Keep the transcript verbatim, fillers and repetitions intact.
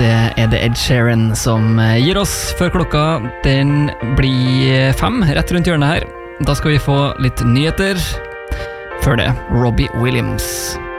det er det Ed Sheeran som gir oss før klokka. Den blir fem, rett rundt hjørnet her. Da skal vi få litt nyheter. Før det, Robbie Williams.